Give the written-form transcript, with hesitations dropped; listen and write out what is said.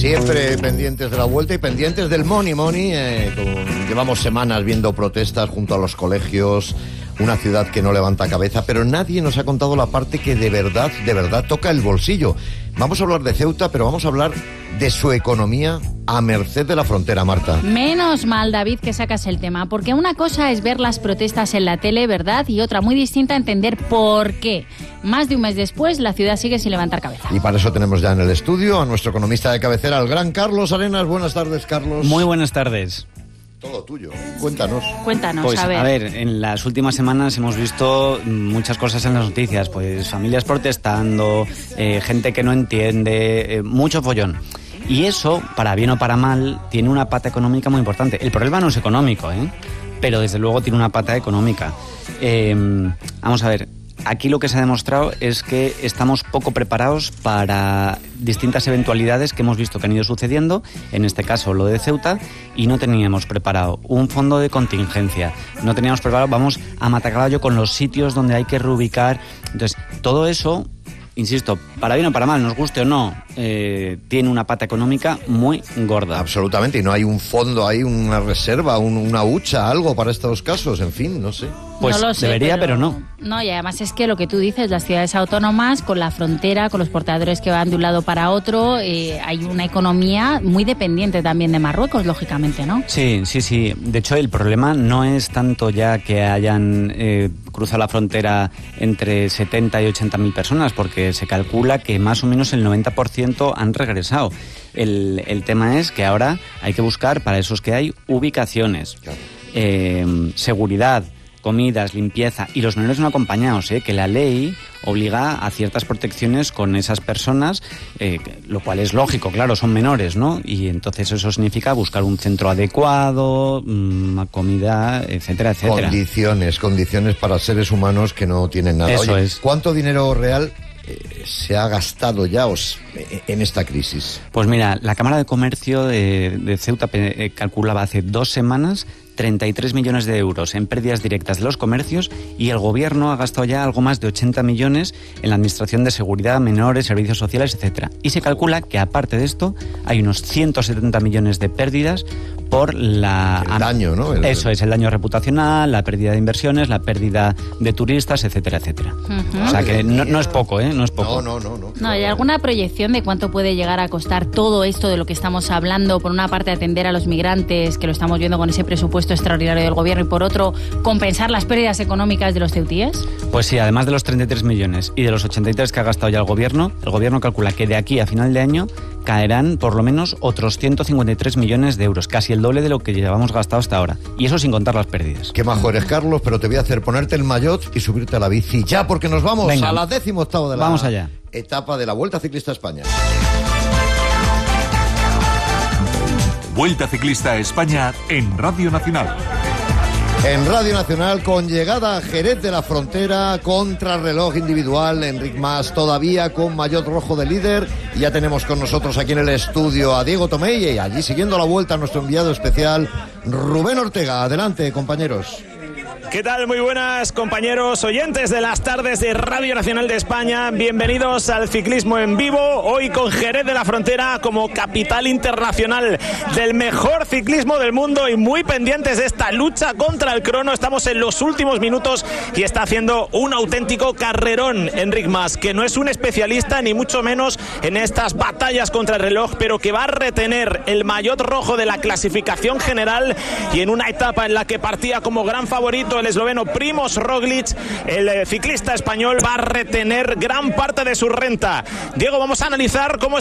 Siempre pendientes de la vuelta y pendientes del money. Llevamos semanas viendo protestas junto a los colegios, una ciudad que no levanta cabeza, pero nadie nos ha contado la parte que de verdad toca el bolsillo. Vamos a hablar de Ceuta, pero vamos a hablar de su economía a merced de la frontera, Marta. Menos mal, David, que sacas el tema, porque una cosa es ver las protestas en la tele, ¿verdad? Y otra muy distinta, entender por qué. Más de un mes después, la ciudad sigue sin levantar cabeza. Y para eso tenemos ya en el estudio a nuestro economista de cabecera, el gran Carlos Arenas. Buenas tardes, Carlos. Muy buenas tardes. Todo tuyo. Cuéntanos. Pues, a ver, en las últimas semanas hemos visto muchas cosas en las noticias, pues familias protestando, gente que no entiende, mucho follón. Y eso, para bien o para mal, tiene una pata económica muy importante. El problema no es económico, pero desde luego tiene una pata económica. Vamos a ver. Aquí lo que se ha demostrado es que estamos poco preparados para distintas eventualidades que hemos visto que han ido sucediendo, en este caso lo de Ceuta, y no teníamos preparado un fondo de contingencia, no teníamos preparado, vamos a matacaballo con los sitios donde hay que reubicar. Entonces, todo eso, insisto, para bien o para mal, nos guste o no, tiene una pata económica muy gorda. Absolutamente, y no hay un fondo, hay una reserva, una hucha, algo para estos casos, en fin, no sé. Pues no lo sé, debería, pero no. No, y además es que lo que tú dices, las ciudades autónomas, con la frontera, con los portadores que van de un lado para otro, hay una economía muy dependiente también de Marruecos, lógicamente, ¿no? Sí. De hecho, el problema no es tanto ya que hayan cruzado la frontera entre 70 y 80.000 personas, porque se calcula que más o menos el 90% han regresado. El tema es que ahora hay que buscar para esos que hay ubicaciones, seguridad, comidas, limpieza y los menores no acompañados, que la ley obliga a ciertas protecciones con esas personas, lo cual es lógico, claro, son menores, ¿no? Y entonces eso significa buscar un centro adecuado, comida, etcétera, etcétera. Condiciones para seres humanos que no tienen nada. Eso Oye, es. ¿Cuánto dinero real se ha gastado ya en esta crisis? Pues mira, la Cámara de Comercio de Ceuta calculaba hace 2 semanas 33 millones de euros en pérdidas directas de los comercios, y el gobierno ha gastado ya algo más de 80 millones en la administración de seguridad, menores, servicios sociales, etcétera. Y se calcula que aparte de esto hay unos 170 millones de pérdidas por el daño, ¿no? Eso es, el daño reputacional, la pérdida de inversiones, la pérdida de turistas, etcétera, etcétera. O sea que no es poco, No es poco. No. No, ¿hay alguna proyección de cuánto puede llegar a costar todo esto de lo que estamos hablando? Por una parte, atender a los migrantes, que lo estamos viendo con ese presupuesto extraordinario del gobierno, y por otro, compensar las pérdidas económicas de los ceutíes. Pues sí, además de los 33 millones y de los 83 que ha gastado ya el gobierno calcula que de aquí a final de año caerán por lo menos otros 153 millones de euros, casi el doble de lo que llevamos gastado hasta ahora. Y eso sin contar las pérdidas. Qué majo eres, Carlos, pero te voy a hacer ponerte el maillot y subirte a la bici ya, porque nos vamos. Venga, a la 18ª de la vamos allá. Etapa de la Vuelta Ciclista a España. Vuelta Ciclista a España en Radio Nacional. En Radio Nacional, con llegada a Jerez de la Frontera, contrarreloj individual, Enric Mas todavía con maillot rojo de líder. Y ya tenemos con nosotros aquí en el estudio a Diego Tomei, y allí siguiendo la vuelta nuestro enviado especial, Rubén Ortega. Adelante, compañeros. ¿Qué tal? Muy buenas, compañeros oyentes de las tardes de Radio Nacional de España. Bienvenidos al ciclismo en vivo, hoy con Jerez de la Frontera como capital internacional del mejor ciclismo del mundo, y muy pendientes de esta lucha contra el crono. Estamos en los últimos minutos y está haciendo un auténtico carrerón Enric Mas, que no es un especialista ni mucho menos en estas batallas contra el reloj, pero que va a retener el maillot rojo de la clasificación general, y en una etapa en la que partía como gran favorito el esloveno Primož Roglič, el ciclista español va a retener gran parte de su renta. Diego, vamos a analizar cómo